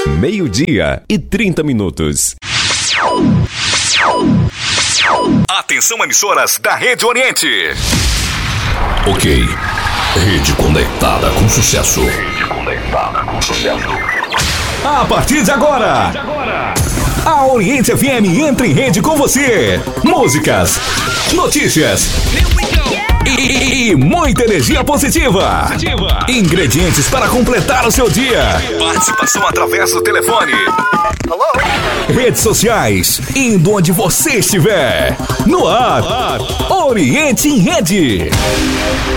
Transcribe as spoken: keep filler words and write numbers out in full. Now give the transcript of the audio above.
Meio-dia e trinta minutos. Atenção, emissoras da Rede Oriente. Ok. Rede conectada com sucesso. Rede conectada com sucesso. A partir de agora, a Oriente F M entra em rede com você. Músicas, notícias e, e muita energia positiva. Ingredientes para completar o seu dia. Participação através do telefone. Redes sociais, indo onde você estiver. No ar, Oriente em Rede.